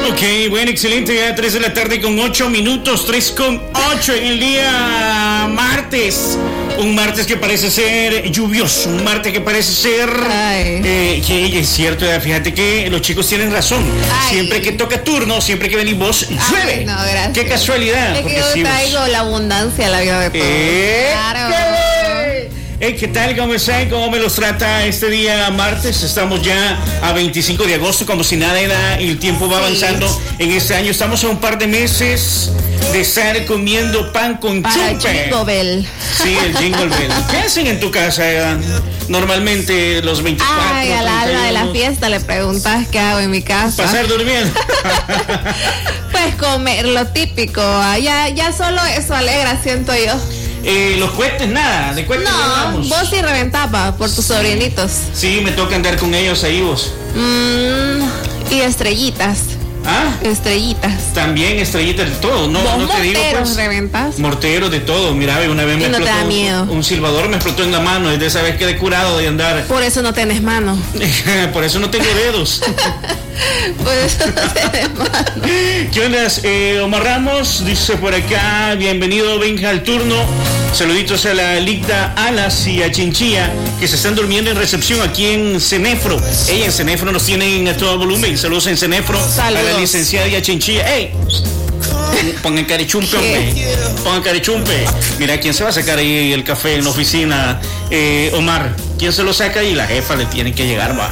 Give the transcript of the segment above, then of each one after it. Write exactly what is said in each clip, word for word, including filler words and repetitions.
Ok, bueno, excelente. Ya tres de la tarde con ocho minutos, tres con ocho en el día martes. Un martes que parece ser lluvioso, un martes que parece ser... Eh, que es cierto, fíjate que los chicos tienen razón. Ay. Siempre que toca turno, siempre que venís vos, llueve. Ay, no, gracias. Qué casualidad. Es que yo si traigo vos... la abundancia, la vida de todos. Eh, claro. Hey, ¿qué tal? ¿Cómo están? ¿Cómo me los trata este día martes? Estamos ya a veinticinco de agosto, como si nada era, el tiempo va avanzando sí. En este año. Estamos a un par de meses de estar comiendo pan con Para chupe. El Jingle Bell. Sí, el Jingle Bell. ¿Qué hacen en tu casa, Eda? Normalmente los veinticuatro. Ay, a la alma de la fiesta le preguntas qué hago en mi casa. Pasar durmiendo. Pues comer lo típico. Ya, ya solo eso alegra, siento yo. Eh, los cohetes, nada, de cohetes no, vamos. Vos sí reventaba por tus sobrinitos. Sí, me toca andar con ellos ahí vos. Mm, y estrellitas. ¿Ah? Estrellitas. También estrellitas de todo, no, no te digo pues. ¿Reventas? Morteros de todo, mira, una vez me y no explotó te da miedo. Un, un silbador me explotó en la mano, desde esa vez quedé curado de andar. Por eso no tenés mano. Por eso no tengo dedos. Por eso no tenés mano. ¿Qué onda? Eh, Omar Ramos dice por acá, bienvenido, venga al turno. Saluditos a la Licta Alas y a Chinchilla, que se están durmiendo en recepción aquí en Cenefro. Ey, en Cenefro nos tienen a todo volumen. Saludos en Cenefro. Saludos. A la licenciada y a Chinchilla. ¡Ey! Pongan carechumpe, hombre. Pongan carechumpe. Mira, ¿quién se va a sacar ahí el café en la oficina? Eh, Omar, ¿quién se lo saca? Y la jefa le tiene que llegar, va.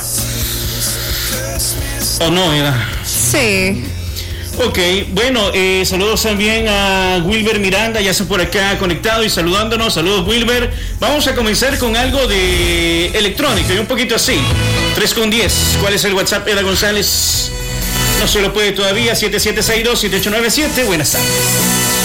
¿O no, era? Sí. Ok, bueno, eh, saludos también a Wilber Miranda, ya está por acá conectado y saludándonos. Saludos, Wilber. Vamos a comenzar con algo de electrónica y un poquito así. tres con diez. ¿Cuál es el WhatsApp? Eda González no se lo puede todavía. siete siete seis dos siete ocho nueve siete. Buenas tardes.